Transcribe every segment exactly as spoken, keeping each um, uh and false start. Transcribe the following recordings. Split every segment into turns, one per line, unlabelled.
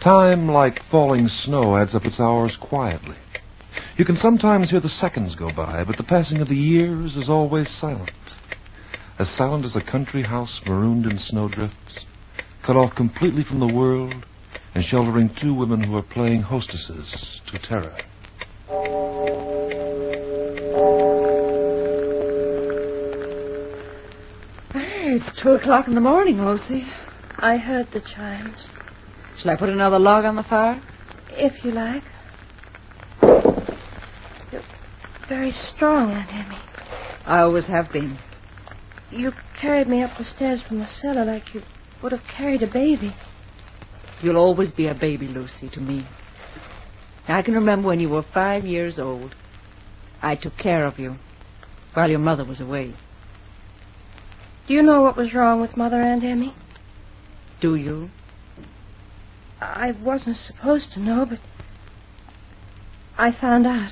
Time, like falling snow, adds up its hours quietly. You can sometimes hear the seconds go by, but the passing of the years is always silent. As silent as a country house marooned in snowdrifts, cut off completely from the world, and sheltering two women who are playing hostesses to terror.
It's two o'clock in the morning, Lucy.
I heard the chimes.
Shall I put another log on the fire?
If you like. You're very strong, Aunt Emmy.
I always have been.
You carried me up the stairs from the cellar like you would have carried a baby.
You'll always be a baby, Lucy, to me. I can remember when you were five years old. I took care of you while your mother was away.
Do you know what was wrong with Mother, Aunt Emmy?
Do you?
I wasn't supposed to know, but I found out.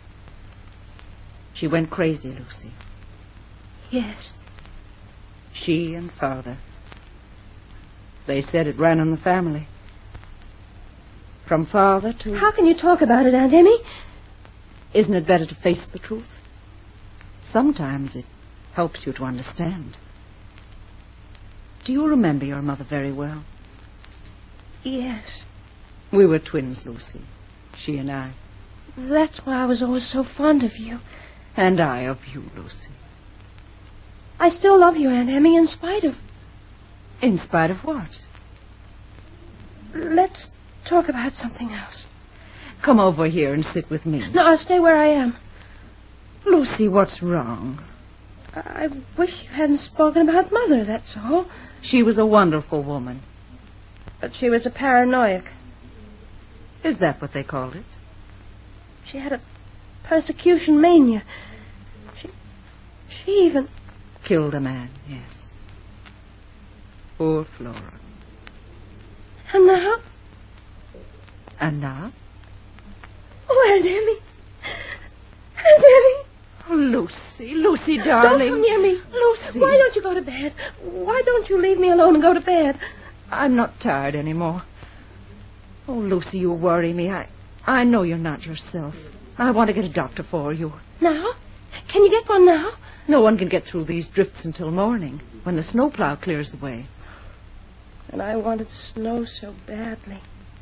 She went crazy, Lucy.
Yes.
She and Father. They said it ran in the family. From Father to...
How can you talk about it, Aunt Emmy?
Isn't it better to face the truth? Sometimes it helps you to understand. Do you remember your mother very well?
Yes.
We were twins, Lucy. She and I.
That's why I was always so fond of you.
And I of you, Lucy.
I still love you, Aunt Emmy, in spite of...
In spite of what?
Let's talk about something else.
Come over here and sit with me.
No, I'll stay where I am.
Lucy, what's wrong?
I wish you hadn't spoken about Mother, that's all.
She was a wonderful woman.
But she was a paranoiac.
Is that what they called it?
She had a persecution mania. She... She even...
Killed a man, yes. Poor Flora.
And now?
And now?
Oh, Aunt Emmy. Aunt Emmy.
Oh, Lucy, Lucy, darling.
Don't come near me.
Lucy.
Why don't you go to bed? Why don't you leave me alone and go to bed?
I'm not tired anymore. Oh, Lucy, you worry me. I, I know you're not yourself. I want to get a doctor for you.
Now? Can you get one now?
No one can get through these drifts until morning, when the snowplow clears the way.
And I wanted snow so badly.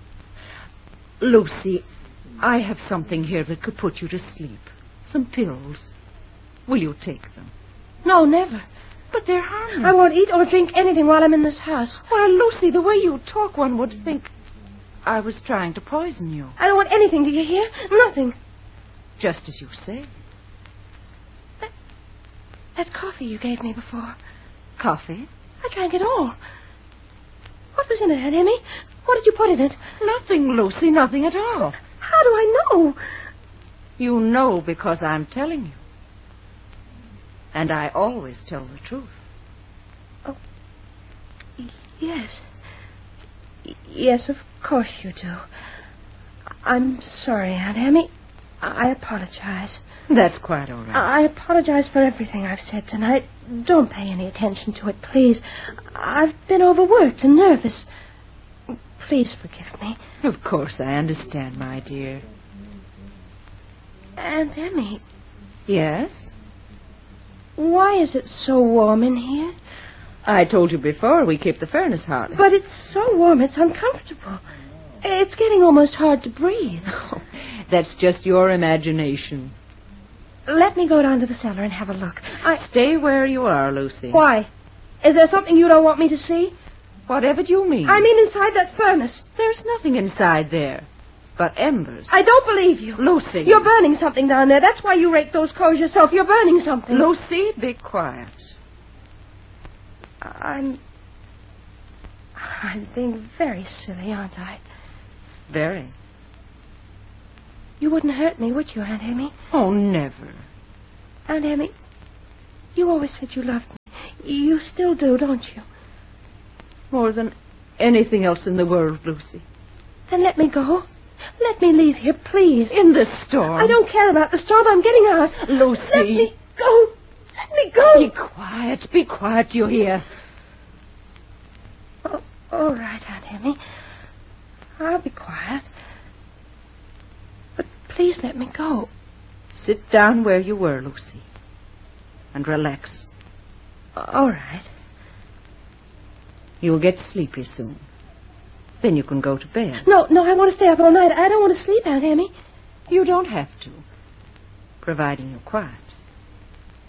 Lucy, I have something here that could put you to sleep. Some pills. Will you take them?
No, never.
But they're harmless.
I won't eat or drink anything while I'm in this house.
Well, Lucy, the way you talk, one would think I was trying to poison you.
I don't want anything, do you hear? Nothing.
Just as you say.
That, that coffee you gave me before.
Coffee?
I drank it all. What was in it, Aunt Emmy? What did you put in it?
Nothing, Lucy, nothing at all.
How do I know?
You know because I'm telling you. And I always tell the truth.
Oh, yes. Yes, of course you do. I'm sorry, Aunt Emmy. I apologize.
That's quite all right.
I apologize for everything I've said tonight. Don't pay any attention to it, please. I've been overworked and nervous. Please forgive me.
Of course, I understand, my dear.
Aunt Emmy.
Yes?
Why is it so warm in here?
I told you before we keep the furnace hot.
But it's so warm, it's uncomfortable. It's getting almost hard to breathe.
Oh, that's just your imagination.
Let me go down to the cellar and have a look.
I... Stay where you are, Lucy.
Why? Is there something you don't want me to see?
Whatever do you mean?
I mean inside that furnace.
There's nothing inside there but embers.
I don't believe you.
Lucy.
You're burning something down there. That's why you raked those coals yourself. You're burning something.
Lucy, be quiet.
I'm... I'm being very silly, aren't I?
Very.
You wouldn't hurt me, would you, Aunt Emmy?
Oh, never.
Aunt Emmy, you always said you loved me. You still do, don't you?
More than anything else in the world, Lucy.
Then let me go. Let me leave here, please.
In the storm.
I don't care about the storm. I'm getting out.
Lucy.
Let me go. Let me go.
Be quiet. Be quiet, you hear?
Oh, all right, Aunt Emmy. I'll be quiet. But please let me go.
Sit down where you were, Lucy, and relax.
All right.
You'll get sleepy soon. Then you can go to bed.
No, no, I want to stay up all night. I don't want to sleep, Aunt Emmy.
You don't have to, providing you're quiet.